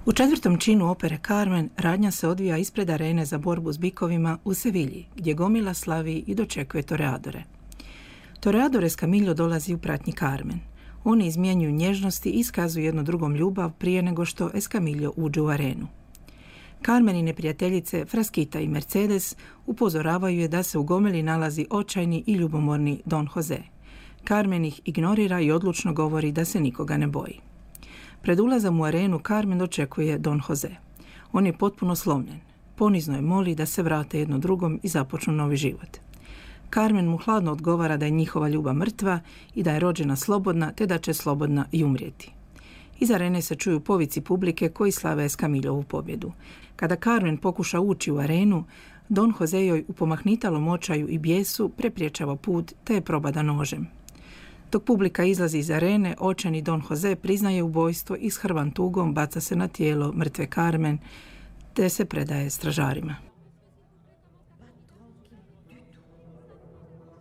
U četvrtom činu opere Carmen radnja se odvija ispred arene za borbu s bikovima u Sevilji, gdje gomila slavi i dočekuje toreadore. Toreador Escamillo dolazi u pratnji Carmen. Oni izmjenjuju nježnosti i iskazuju jedno drugom ljubav prije nego što Escamillo uđe u arenu. Carmenine prijateljice Frasquita i Mercedes upozoravaju je da se u gomili nalazi očajni i ljubomorni Don Jose. Carmen ih ignorira i odlučno govori da se nikoga ne boji. Pred ulazom u arenu Carmen dočekuje Don Jose. On je potpuno slomljen. Ponizno je moli da se vrate jedno drugom i započnu novi život. Carmen mu hladno odgovara da je njihova ljubav mrtva i da je rođena slobodna, te da će slobodna i umrijeti. Iz arene se čuju povici publike koji slave Escamillovu pobjedu. Kada Carmen pokuša ući u arenu, Don Jose joj u pomahnitalom očaju i bijesu prepriječava put te je probada nožem. Dok publika izlazi iz arene, očajni Don Jose priznaje ubojstvo i s hrvan tugom baca se na tijelo mrtve Carmen te se predaje stražarima.